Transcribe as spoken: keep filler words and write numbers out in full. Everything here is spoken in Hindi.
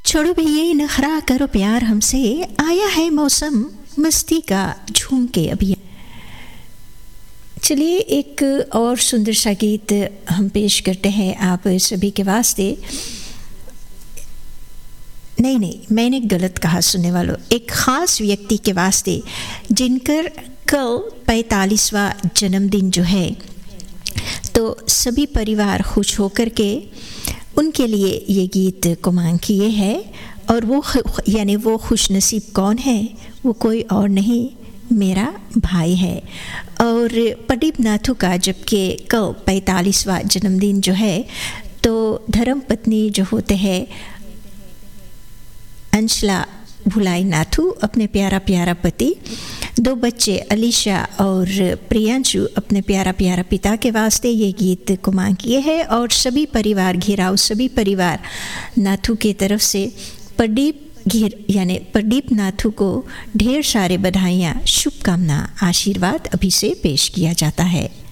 छोड़ो भैया नखरा करो प्यार हमसे, आया है मौसम मस्ती का झूम के अभी। चलिए एक और सुंदर सा गीत हम पेश करते हैं आप सभी के वास्ते। नहीं नहीं मैंने गलत कहा सुनने वालों, एक ख़ास व्यक्ति के वास्ते जिनकर कल पैंतालीसवां जन्मदिन जो है, तो सभी परिवार खुश होकर के उनके लिए ये गीत को मांग किए है। और वो यानी वो खुश नसीब कौन है, वो कोई और नहीं मेरा भाई है। और प्रदीप नाथू का जबकि कल पैंतालीसवां जन्मदिन जो है, तो धर्मपत्नी जो होते हैं अंशला भुलाई नाथू, अपने प्यारा प्यारा पति, दो बच्चे अलीशा और प्रियांशु अपने प्यारा प्यारा पिता के वास्ते ये गीत को मांग किए हैं। और सभी परिवार घिराव सभी परिवार नाथू की तरफ से प्रदीप घिर यानी प्रदीप नाथू को ढेर सारे बधाइयाँ, शुभकामना, आशीर्वाद अभी से पेश किया जाता है।